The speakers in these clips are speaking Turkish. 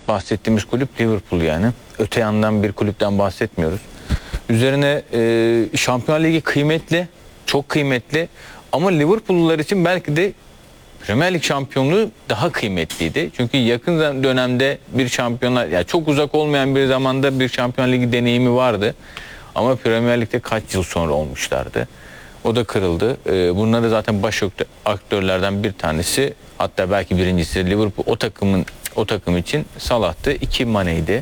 bahsettiğimiz kulüp Liverpool yani. Öte yandan bir kulüpten bahsetmiyoruz. Üzerine Şampiyonlar Ligi kıymetli, çok kıymetli ama Liverpool'lular için belki de Premier Lig şampiyonluğu daha kıymetliydi. Çünkü yakın dönemde bir şampiyonlar, yani çok uzak olmayan bir zamanda bir Şampiyonlar Ligi deneyimi vardı. Ama Premier Lig'de kaç yıl sonra olmuşlardı. O da kırıldı. Bunlar zaten baş aktörlerden bir tanesi, hatta belki birincisi Liverpool o takım için Salah'tı, 2 Mane'ydi.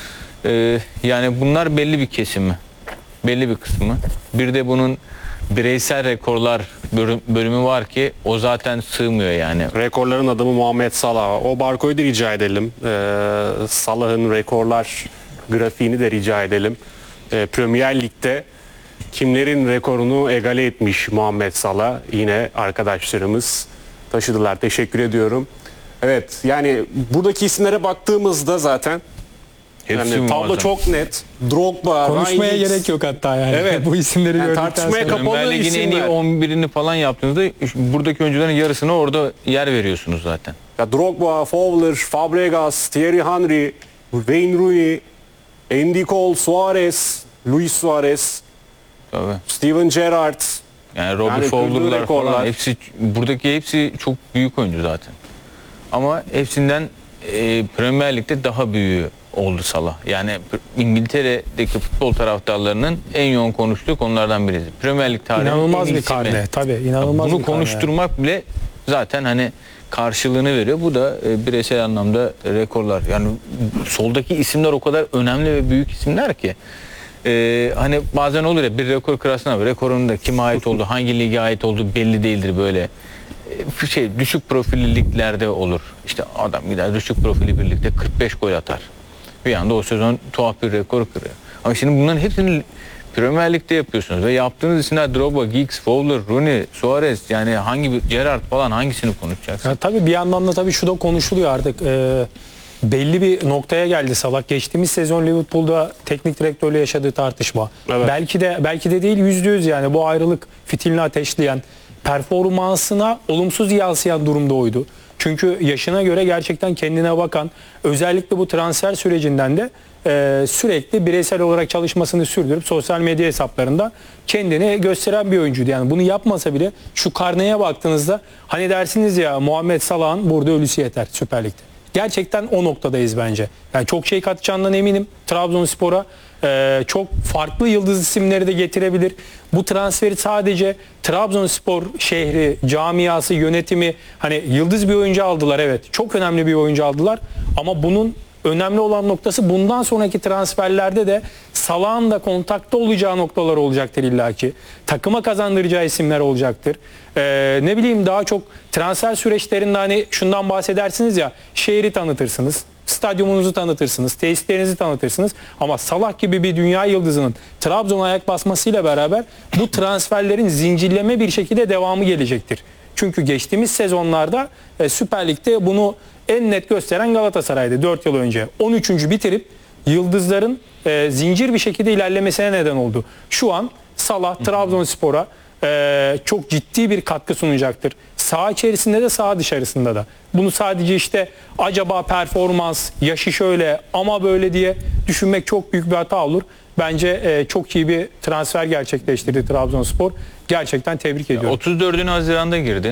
Yani bunlar belli bir kesimi, belli bir kısmı. Bir de bunun bireysel rekorlar bölümü var ki o zaten sığmıyor yani. Rekorların adamı Muhammed Salah. O barkoyu da rica edelim. Salah'ın rekorlar grafiğini de rica edelim. Premier Lig'de kimlerin rekorunu egale etmiş Muhammed Salah? Yine arkadaşlarımız taşıdılar. Teşekkür ediyorum. Evet, yani buradaki isimlere baktığımızda zaten yani tablo çok net. Drogba, konuşmaya Ryan gerek yok hatta yani. Evet. Bu isimleri Yani gördükten tartışmaya sonra. kapalı Premier Lig'in en iyi isimler. 11'ini falan yaptığınızda buradaki oyuncuların yarısına orada yer veriyorsunuz zaten. Ya Drogba, Fowler, Fabregas, Thierry Henry, Wayne Rooney, Andy Cole, Suarez, Luis Suarez, Tabii. Steven Gerrard. Yani Robbie Yani Fowler'lar kırdığı falan rekorlar. buradaki hepsi çok büyük oyuncu zaten. Ama hepsinden Premier Lig'de daha büyüğü oldu Salah. Yani İngiltere'deki futbol taraftarlarının en yoğun konuştuğu konulardan birisi. Premier Lig tarihinin İnanılmaz en bir iyisi karne. mi? Tabii inanılmaz Bunu bir karne. konuşturmak bile zaten hani karşılığını veriyor. Bu da bireysel anlamda rekorlar. Yani soldaki isimler o kadar önemli ve büyük isimler ki. Hani bazen olur ya, bir rekor kırarsın ama rekorun da kime ait olduğu, hangi lige ait olduğu belli değildir böyle. Düşük profilli liglerde olur. İşte adam gider düşük profilli bir ligde 45 gol atar. Bir anda o sezon tuhaf bir rekor kırıyor. Ama şimdi bunların hepsini Premier Lig'de yapıyorsunuz ve yaptığınız isimler Drogba, Giggs, Fowler, Rooney, Suarez, yani Gerrard falan, hangisini konuşacaksın? Ya tabii bir yandan da tabii şu da konuşuluyor artık. Belli bir noktaya geldi Salah. Geçtiğimiz sezon Liverpool'da teknik direktörle yaşadığı tartışma. Evet. Belki de değil, %100 yani bu ayrılık fitilini ateşleyen, performansına olumsuz yansıyan durumda oydu. Çünkü yaşına göre gerçekten kendine bakan, özellikle bu transfer sürecinden de sürekli bireysel olarak çalışmasını sürdürüp sosyal medya hesaplarında kendini gösteren bir oyuncuydu. Yani bunu yapmasa bile şu karneye baktığınızda hani dersiniz ya, Muhammed Salah'ın burada ölüsü yeter Süper Lig'de. Gerçekten o noktadayız bence. Yani çok şey katacağından eminim Trabzonspor'a. Çok farklı yıldız isimleri de getirebilir. Bu transferi sadece Trabzonspor şehri, camiası, yönetimi, hani yıldız bir oyuncu aldılar, evet. Çok önemli bir oyuncu aldılar ama bunun önemli olan noktası bundan sonraki transferlerde de Salah'ın da kontakta olacağı noktalar olacaktır illaki. Takıma kazandıracağı isimler olacaktır. Ne bileyim, daha çok transfer süreçlerinde hani şundan bahsedersiniz ya, şehri tanıtırsınız, stadyumunuzu tanıtırsınız, tesislerinizi tanıtırsınız ama Salah gibi bir dünya yıldızının Trabzon'a ayak basmasıyla beraber bu transferlerin zincirleme bir şekilde devamı gelecektir. Çünkü geçtiğimiz sezonlarda Süper Lig'de bunu en net gösteren Galatasaray'dı 4 yıl önce. 13. bitirip yıldızların zincir bir şekilde ilerlemesine neden oldu. Şu an Salah Trabzonspor'a çok ciddi bir katkı sunacaktır. Saha içerisinde de saha dışarısında da. Bunu sadece işte acaba performans, yaşı şöyle ama böyle diye düşünmek çok büyük bir hata olur. Bence çok iyi bir transfer gerçekleştirdi Trabzonspor. Gerçekten tebrik ediyorum. 34. Haziran'da girdi.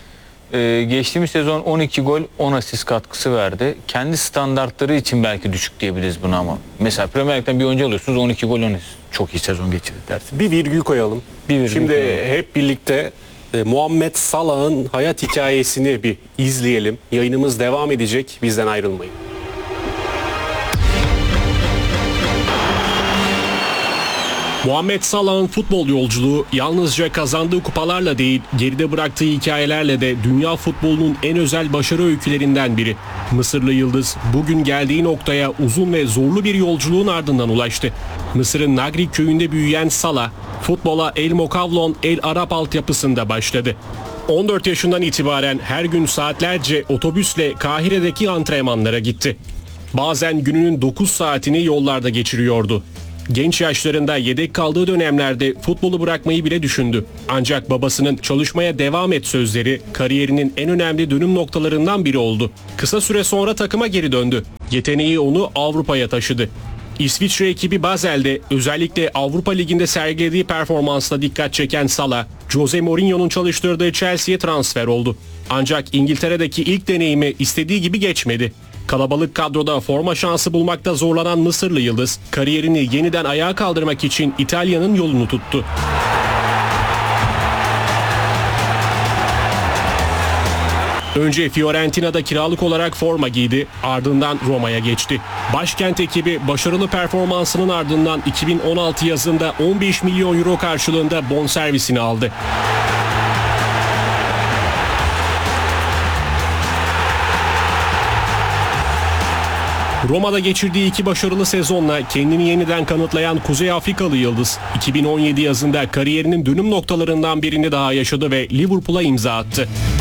Geçtiğimiz sezon 12 gol 10 asist katkısı verdi. Kendi standartları için belki düşük diyebiliriz buna ama. Mesela Premier Lig'den bir oyuncu alıyorsunuz, 12 gol 10 asist. Çok iyi sezon geçirdi dersin. Bir virgül koyalım. Şimdi hep birlikte Muhammed Salah'ın hayat hikayesini bir izleyelim. Yayınımız devam edecek. Bizden ayrılmayın. Muhammed Salah'ın futbol yolculuğu yalnızca kazandığı kupalarla değil, geride bıraktığı hikayelerle de dünya futbolunun en özel başarı öykülerinden biri. Mısırlı yıldız bugün geldiği noktaya uzun ve zorlu bir yolculuğun ardından ulaştı. Mısır'ın Nagri köyünde büyüyen Salah, futbola El Mokavlon El Arap altyapısında başladı. 14 yaşından itibaren her gün saatlerce otobüsle Kahire'deki antrenmanlara gitti. Bazen gününün 9 saatini yollarda geçiriyordu. Genç yaşlarında yedek kaldığı dönemlerde futbolu bırakmayı bile düşündü. Ancak babasının çalışmaya devam et sözleri kariyerinin en önemli dönüm noktalarından biri oldu. Kısa süre sonra takıma geri döndü. Yeteneği onu Avrupa'ya taşıdı. İsviçre ekibi Basel'de özellikle Avrupa Ligi'nde sergilediği performansla dikkat çeken Salah, Jose Mourinho'nun çalıştırdığı Chelsea'ye transfer oldu. Ancak İngiltere'deki ilk deneyimi istediği gibi geçmedi. Kalabalık kadroda forma şansı bulmakta zorlanan Mısırlı yıldız, kariyerini yeniden ayağa kaldırmak için İtalya'nın yolunu tuttu. Önce Fiorentina'da kiralık olarak forma giydi, ardından Roma'ya geçti. Başkent ekibi başarılı performansının ardından 2016 yazında 15 milyon euro karşılığında bonservisini aldı. Roma'da geçirdiği 2 başarılı sezonla kendini yeniden kanıtlayan Kuzey Afrikalı yıldız 2017 yazında kariyerinin dönüm noktalarından birini daha yaşadı ve Liverpool'a imza attı.